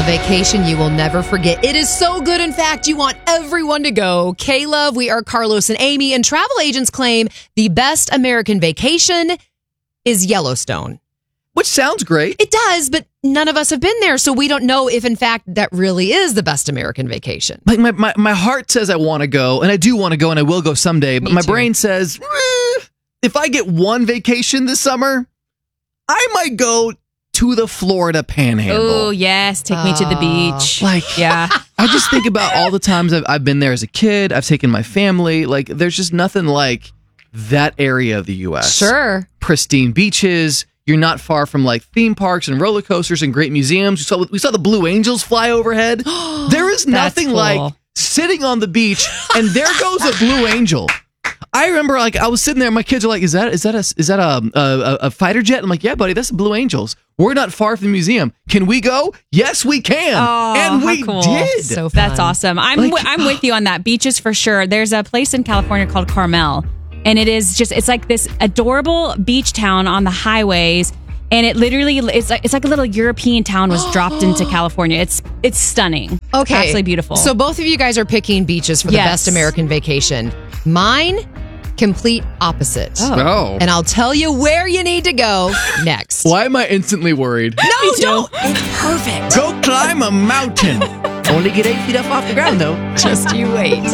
A vacation you will never forget. It is so good. In fact, you want everyone to go. K-Love, we are Carlos and Amy, and travel agents claim the best American vacation is Yellowstone. Which sounds great. It does, but none of us have been there, so we don't know if, in fact, that really is the best American vacation. Like my heart says I want to go, and I do want to go, and I will go someday, but my brain says, if I get one vacation this summer, I might go to the Florida Panhandle. Oh, yes. Take me to the beach. Yeah. I just think about all the times I've been there as a kid. I've taken my family. Like, there's just nothing like that area of the U.S. Sure. Pristine beaches. You're not far from like theme parks and roller coasters and great museums. We saw the Blue Angels fly overhead. There is nothing cool. like sitting on the beach and there goes a Blue Angel. I remember, like, I was sitting there, and my kids are like, "Is that a fighter jet?" I'm like, "Yeah, buddy, that's the Blue Angels. We're not far from the museum. Can we go? Yes, we can." Oh, and we how cool. did. So fun. That's awesome. I'm with you on that. Beaches for sure. There's a place in California called Carmel, and it's like this adorable beach town on the highways. And it literally, it's like a little European town was dropped into California. It's stunning. Okay. Absolutely beautiful. So both of you guys are picking beaches for the best American vacation. Mine, complete opposite. Oh. And I'll tell you where you need to go next. Why am I instantly worried? No, don't. It's perfect. Go climb a mountain. Only get 8 feet up off the ground, though. Just you wait.